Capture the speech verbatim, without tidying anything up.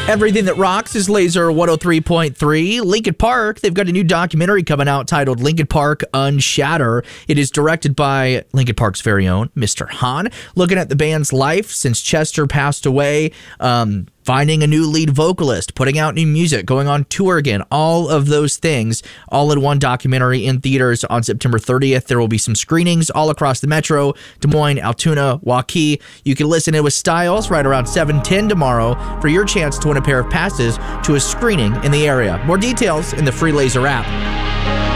Everything that rocks is Laser one oh three point three. Linkin Park, they've got a new documentary coming out titled Linkin Park Unshatter. It is directed by Linkin Park's very own Mister Hahn, looking at the band's life since Chester passed away, um, finding a new lead vocalist, putting out new music, going on tour again, all of those things, all in one documentary in theaters on September thirtieth. There will be some screenings all across the metro, Des Moines, Altoona, Waukee. You can listen in with Styles right around seven ten tomorrow for your chance to win a pair of passes to a screening in the area. More details in the free Laser app.